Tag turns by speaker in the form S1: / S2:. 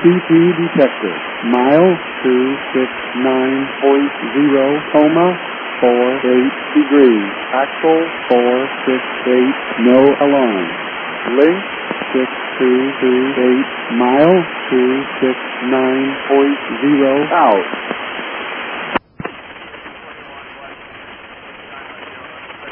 S1: CP detected. Mile 269.0, coma 48 degrees. Axle 468, no alarm. Link 6228, mile 269.0 out.